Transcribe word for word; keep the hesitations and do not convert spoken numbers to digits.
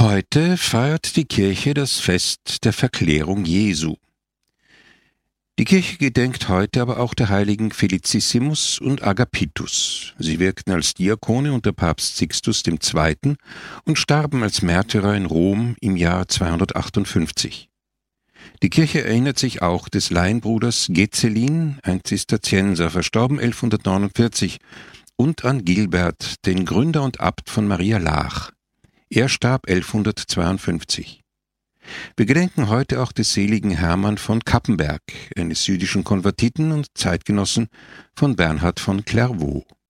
Heute feiert die Kirche das Fest der Verklärung Jesu. Die Kirche gedenkt heute aber auch der Heiligen Felicissimus und Agapitus. Sie wirkten als Diakone unter Papst Sixtus der Zweite. und starben als Märtyrer in Rom im Jahr zweihundertachtundfünfzig. Die Kirche erinnert sich auch des Laienbruders Gezelin, ein Zisterzienser, verstorben elfhundertneunundvierzig, und an Gilbert, den Gründer und Abt von Maria Laach. Er starb elfhundertzweiundfünfzig. Wir gedenken heute auch des seligen Hermann von Cappenberg, eines jüdischen Konvertiten und Zeitgenossen von Bernhard von Clairvaux.